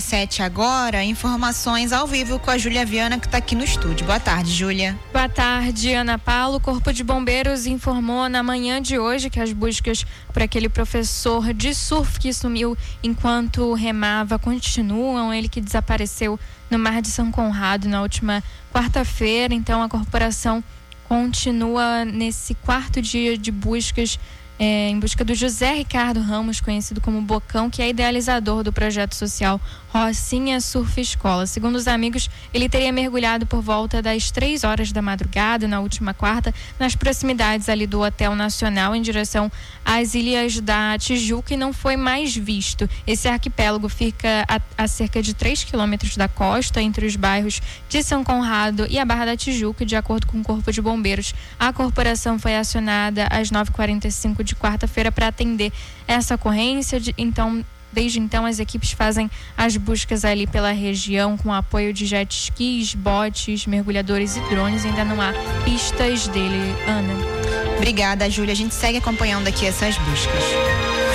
7h agora, informações ao vivo com a Júlia Viana, que está aqui no estúdio. Boa tarde, Júlia. Boa tarde, Ana Paula. O Corpo de Bombeiros informou na manhã de hoje que as buscas por aquele professor de surf que sumiu enquanto remava continuam. Ele que desapareceu no Mar de São Conrado na última quarta-feira. Então, a corporação continua nesse quarto dia de buscas em busca do José Ricardo Ramos, conhecido como Bocão, que é idealizador do projeto social Rocinha Surf Escola. Segundo os amigos, ele teria mergulhado por volta das 3h da madrugada, na última quarta, nas proximidades ali do Hotel Nacional, em direção às Ilhas da Tijuca, e não foi mais visto. Esse arquipélago fica a cerca de 3 quilômetros da costa, entre os bairros de São Conrado e a Barra da Tijuca. De acordo com o Corpo de Bombeiros, a corporação foi acionada às 9h45 de quarta-feira para atender essa ocorrência. Desde então, as equipes fazem as buscas ali pela região com apoio de jet skis, botes, mergulhadores e drones. Ainda não há pistas dele, Ana. Obrigada, Júlia. A gente segue acompanhando aqui essas buscas.